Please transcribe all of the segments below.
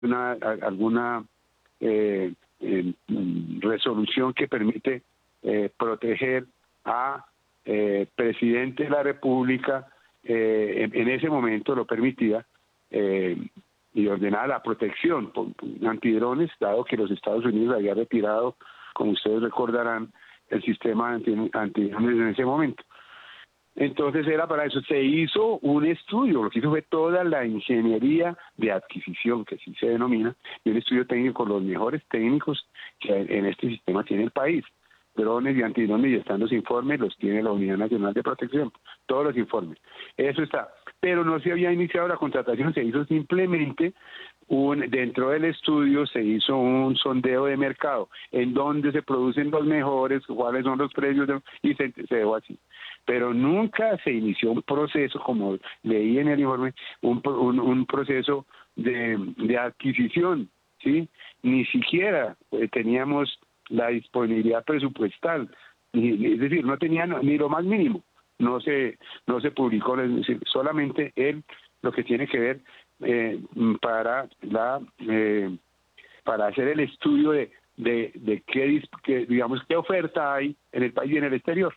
alguna resolución que permite proteger a presidente de la República, en ese momento lo permitía, y ordenaba la protección antidrones, dado que los Estados Unidos había retirado, como ustedes recordarán, el sistema antidrones en ese momento. Entonces era para eso. Se hizo un estudio, lo que hizo fue toda la ingeniería de adquisición, que así se denomina, y un estudio técnico con los mejores técnicos que en este sistema tiene el país. Drones y antidrones, y están los informes, los tiene la Unidad Nacional de Protección, todos los informes. Eso está. Pero no se había iniciado la contratación, se hizo simplemente dentro del estudio se hizo un sondeo de mercado, en donde se producen los mejores, cuáles son los precios, y se dejó así. Pero nunca se inició un proceso, como leí en el informe, un proceso de adquisición, ¿sí? Ni siquiera teníamos la disponibilidad presupuestal, es decir, no tenía ni lo más mínimo, no se publicó, es decir, solamente lo que tiene que ver para hacer el estudio de qué oferta hay en el país y en el exterior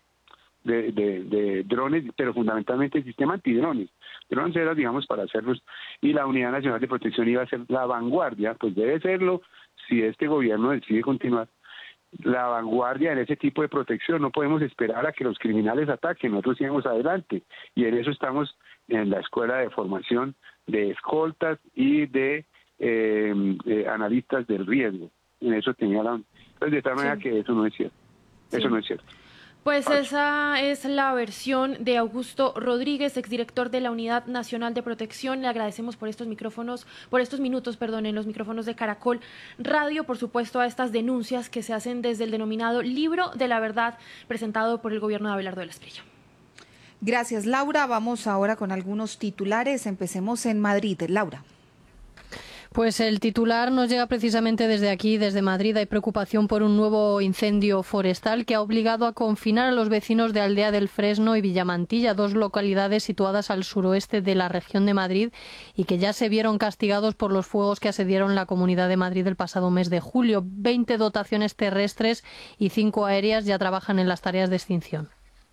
de drones, pero fundamentalmente el sistema antidrones. Drones era, digamos, para hacerlos, y la Unidad Nacional de Protección iba a ser la vanguardia, pues debe serlo si este gobierno decide continuar, la vanguardia en ese tipo de protección. No podemos esperar a que los criminales ataquen, nosotros sigamos adelante, y en eso estamos en la escuela de formación de escoltas y de analistas del riesgo. En eso tenía entonces, de tal manera que eso no es cierto. Sí. Eso no es cierto. Pues esa es la versión de Augusto Rodríguez, exdirector de la Unidad Nacional de Protección. Le agradecemos por estos minutos, en los micrófonos de Caracol Radio, por supuesto, a estas denuncias que se hacen desde el denominado Libro de la Verdad, presentado por el gobierno de Abelardo del Espriella. Gracias, Laura. Vamos ahora con algunos titulares. Empecemos en Madrid. Laura. Pues el titular nos llega precisamente desde aquí, desde Madrid. Hay preocupación por un nuevo incendio forestal que ha obligado a confinar a los vecinos de Aldea del Fresno y Villamantilla, dos localidades situadas al suroeste de la región de Madrid y que ya se vieron castigados por los fuegos que asediaron la Comunidad de Madrid el pasado mes de julio. 20 dotaciones terrestres y 5 aéreas ya trabajan en las tareas de extinción.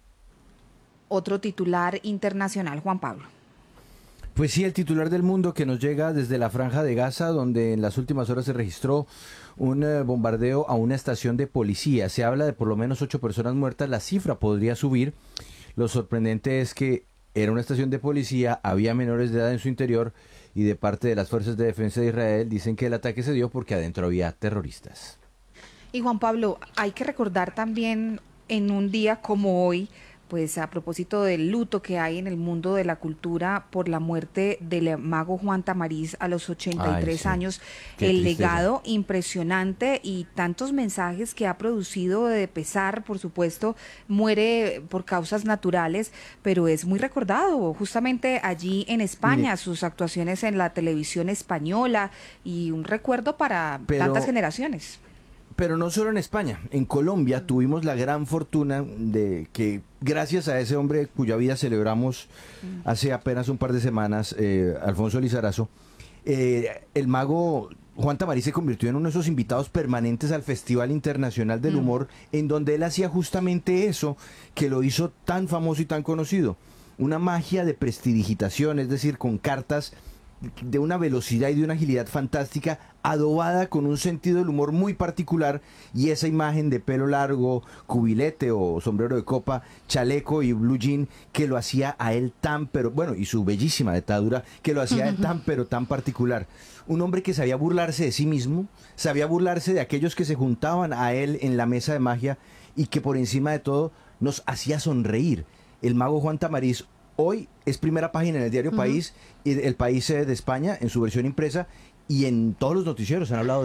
Otro titular internacional, Juan Pablo. Pues sí, el titular del Mundo que nos llega desde la Franja de Gaza, donde en las últimas horas se registró un bombardeo a una estación de policía. Se habla de por lo menos 8 personas muertas, la cifra podría subir. Lo sorprendente es que era una estación de policía, había menores de edad en su interior y de parte de las Fuerzas de Defensa de Israel dicen que el ataque se dio porque adentro había terroristas. Y Juan Pablo, hay que recordar también en un día como hoy, pues a propósito del luto que hay en el mundo de la cultura por la muerte del mago Juan Tamariz a los 83 años, el legado impresionante y tantos mensajes que ha producido de pesar, por supuesto, muere por causas naturales, pero es muy recordado justamente allí en España, sus actuaciones en la televisión española y un recuerdo para tantas generaciones. Pero no solo en España, en Colombia tuvimos la gran fortuna de que gracias a ese hombre cuya vida celebramos hace apenas un par de semanas, Alfonso Lizarazo, el mago Juan Tamariz se convirtió en uno de esos invitados permanentes al Festival Internacional del Humor, en donde él hacía justamente eso que lo hizo tan famoso y tan conocido, una magia de prestidigitación, es decir, con cartas de una velocidad y de una agilidad fantástica, adobada con un sentido del humor muy particular, y esa imagen de pelo largo, cubilete o sombrero de copa, chaleco y blue jean, que lo hacía a él tan, pero bueno, y su bellísima dentadura, que lo hacía a él tan, pero tan particular. Un hombre que sabía burlarse de sí mismo, sabía burlarse de aquellos que se juntaban a él en la mesa de magia, y que por encima de todo nos hacía sonreír. El mago Juan Tamariz hoy es primera página en el diario País, y El País de España, en su versión impresa, y en todos los noticieros han hablado de él.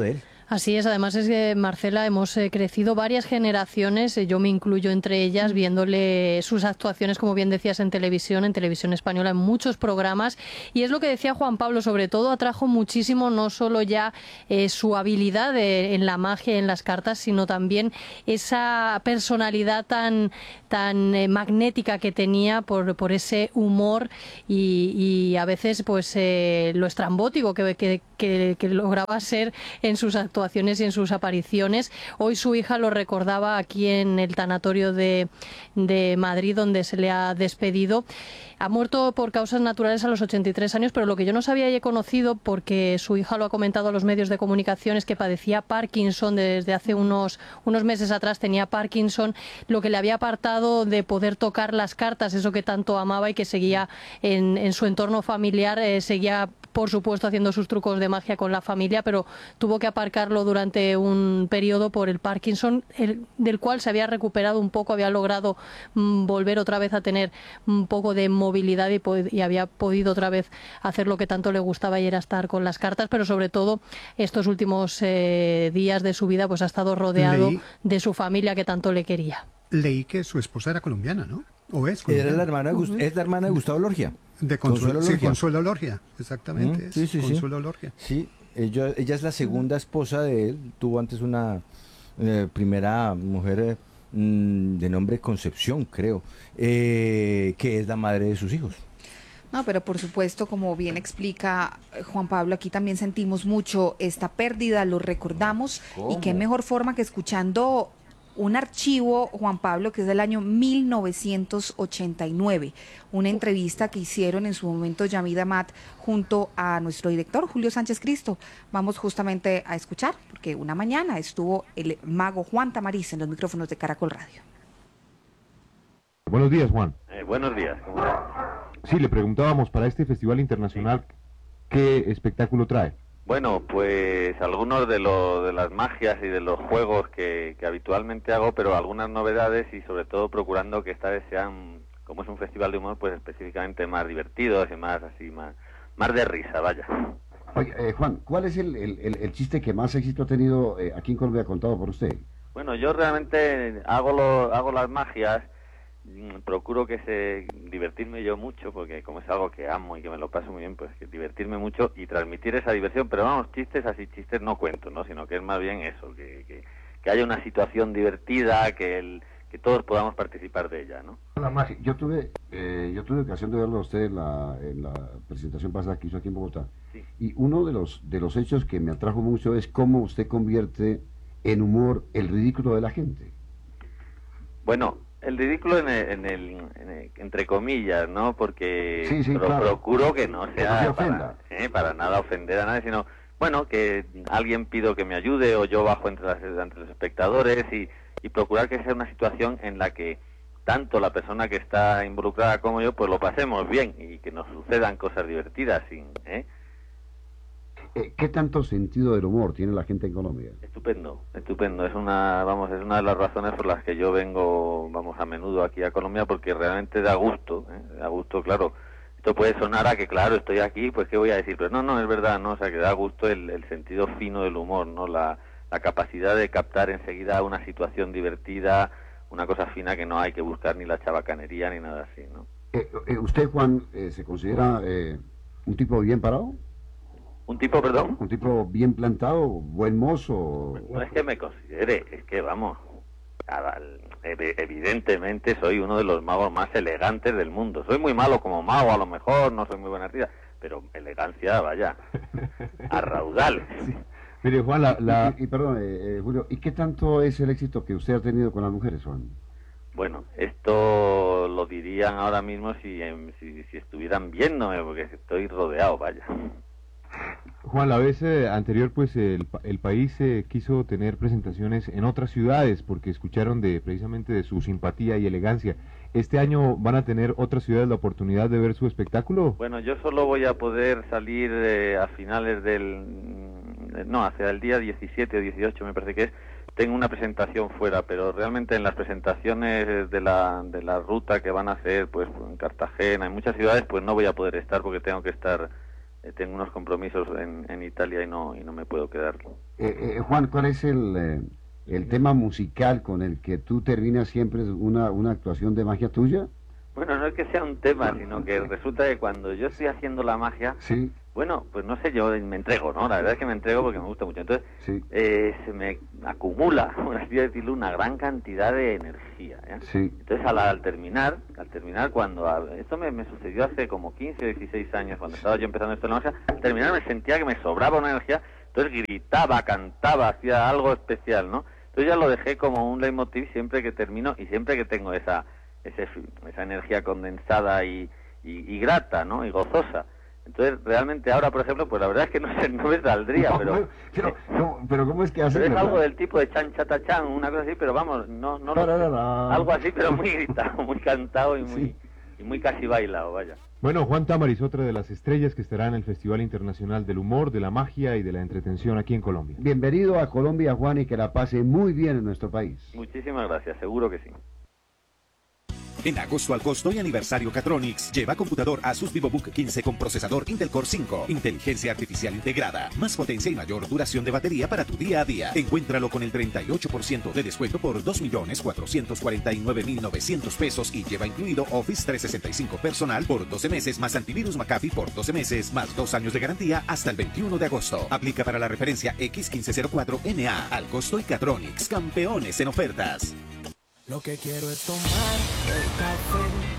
Así es, además es que, Marcela, hemos crecido varias generaciones, yo me incluyo entre ellas, viéndole sus actuaciones, como bien decías, en televisión española, en muchos programas, y es lo que decía Juan Pablo, sobre todo atrajo muchísimo no solo ya su habilidad en la magia, en las cartas, sino también esa personalidad tan magnética que tenía por ese humor y a veces pues lo estrambótico que lograba ser en sus actuaciones y en sus apariciones. Hoy su hija lo recordaba aquí en el tanatorio de Madrid, donde se le ha despedido. Ha muerto por causas naturales a los 83 años, pero lo que yo no sabía y he conocido, porque su hija lo ha comentado a los medios de comunicación, es que padecía Parkinson desde hace unos meses atrás, tenía Parkinson, lo que le había apartado de poder tocar las cartas, eso que tanto amaba y que seguía en su entorno familiar, seguía por supuesto haciendo sus trucos de magia con la familia, pero tuvo que aparcarlo durante un periodo por el Parkinson, del cual se había recuperado un poco, había logrado volver otra vez a tener un poco de movilidad y había podido otra vez hacer lo que tanto le gustaba, y era estar con las cartas, pero sobre todo estos últimos días de su vida pues ha estado rodeado de su familia que tanto le quería. Leí que su esposa era colombiana, ¿no? ¿O es colombiana? Era la hermana, es la hermana de Gustavo Lorgia. De Consuelo Lorgia. Sí, Consuelo Lorgia, exactamente. Sí. Consuelo Lorgia. Sí, ella es la segunda esposa de él. Tuvo antes una primera mujer de nombre Concepción, creo, que es la madre de sus hijos. No, pero por supuesto, como bien explica Juan Pablo, aquí también sentimos mucho esta pérdida, lo recordamos. ¿Cómo? Y qué mejor forma que escuchando un archivo, Juan Pablo, que es del año 1989, una entrevista que hicieron en su momento Yamid Amat junto a nuestro director Julio Sánchez Cristo. Vamos justamente a escuchar, porque una mañana estuvo el mago Juan Tamariz en los micrófonos de Caracol Radio. Buenos días, Juan. Buenos días. ¿Cómo estás? Sí, le preguntábamos para este festival internacional, ¿qué espectáculo trae? Bueno, pues algunos de las magias y de los juegos que habitualmente hago, pero algunas novedades y sobre todo procurando que esta vez sean, como es un festival de humor, pues específicamente más divertidos y más así, más de risa, vaya. Oye, Juan, ¿cuál es el chiste que más éxito ha tenido aquí en Colombia contado por usted? Bueno, yo realmente hago las magias, procuro divertirme yo mucho, porque como es algo que amo y que me lo paso muy bien, pues que divertirme mucho y transmitir esa diversión, pero vamos, chistes no cuento, ¿no? Sino que es más bien eso, que haya una situación divertida, que todos podamos participar de ella, ¿no? La magia. Yo tuve ocasión de verlo a usted en la presentación pasada que hizo aquí en Bogotá, sí. Y uno de los hechos que me atrajo mucho es cómo usted convierte en humor el ridículo de la gente. Bueno, el ridículo entre comillas, ¿no? Porque sí, claro. Procuro que no sea para nada ofender a nadie, sino, bueno, que alguien pido que me ayude o yo bajo entre los espectadores y procurar que sea una situación en la que tanto la persona que está involucrada como yo, pues lo pasemos bien y que nos sucedan cosas divertidas ¿Qué tanto sentido del humor tiene la gente en Colombia? Estupendo. Es una de las razones por las que yo vengo, a menudo aquí a Colombia, porque realmente da gusto, claro. Esto puede sonar a que, claro, estoy aquí, pues qué voy a decir, pero no, es verdad, ¿no? O sea, que da gusto el sentido fino del humor, ¿no? La capacidad de captar enseguida una situación divertida, una cosa fina que no hay que buscar ni la chabacanería ni nada así, ¿no? ¿Usted, Juan, se considera un tipo bien parado? ¿Un tipo, perdón? ¿Un tipo bien plantado, buen mozo? No es que me considere, es que evidentemente soy uno de los magos más elegantes del mundo. Soy muy malo como mago, a lo mejor, no soy muy buena artista, pero elegancia, vaya, a raudales. Sí. Mire, Juan, perdón, Julio, ¿y qué tanto es el éxito que usted ha tenido con las mujeres, Juan? Bueno, esto lo dirían ahora mismo si estuvieran viéndome, porque estoy rodeado, vaya. Juan, la vez anterior, pues el país quiso tener presentaciones en otras ciudades porque escucharon precisamente de su simpatía y elegancia. ¿Este año van a tener otras ciudades la oportunidad de ver su espectáculo? Bueno, yo solo voy a poder salir a finales hacia el día 17 o 18 me parece que es. Tengo una presentación fuera, pero realmente en las presentaciones de la ruta que van a hacer, pues en Cartagena, en muchas ciudades, pues no voy a poder estar porque tengo que estar tengo unos compromisos en Italia y no me puedo quedar. Juan, ¿cuál es el tema musical con el que tú terminas siempre una actuación de magia tuya? Bueno, no es que sea un tema, sino que resulta que cuando yo estoy haciendo la magia, sí, bueno, pues no sé, yo me entrego, ¿no? La verdad es que me entrego porque me gusta mucho. Entonces, sí, se me acumula, por así decirlo, una gran cantidad de energía, ¿eh? Sí. Entonces, al terminar, cuando... Esto me sucedió hace como 15 o 16 años, cuando estaba yo empezando esto en la magia. Al terminar me sentía que me sobraba una energía, entonces gritaba, cantaba, hacía algo especial, ¿no? Entonces ya lo dejé como un leitmotiv siempre que termino y siempre que tengo esa energía condensada y grata, ¿no? Y gozosa. Entonces, realmente ahora, por ejemplo, pues la verdad es que no me saldría, pero ¿cómo es que haces? Pero es algo del tipo de chan chata chan, una cosa así, pero vamos, no lo sé. Algo así, pero muy gritado, muy cantado y muy casi bailado, vaya. Bueno, Juan Tamariz, otra de las estrellas que estará en el Festival Internacional del Humor, de la Magia y de la Entretención aquí en Colombia. Bienvenido a Colombia, Juan, y que la pase muy bien en nuestro país. Muchísimas gracias, seguro que sí. En agosto al costo y aniversario Catronics, lleva computador Asus VivoBook 15 con procesador Intel Core 5, inteligencia artificial integrada, más potencia y mayor duración de batería para tu día a día. Encuéntralo con el 38% de descuento por 2.449.900 pesos y lleva incluido Office 365 personal por 12 meses más antivirus McAfee por 12 meses más 2 años de garantía hasta el 21 de agosto. Aplica para la referencia X1504NA al costo y Catronics, campeones en ofertas. Lo que quiero es tomar el café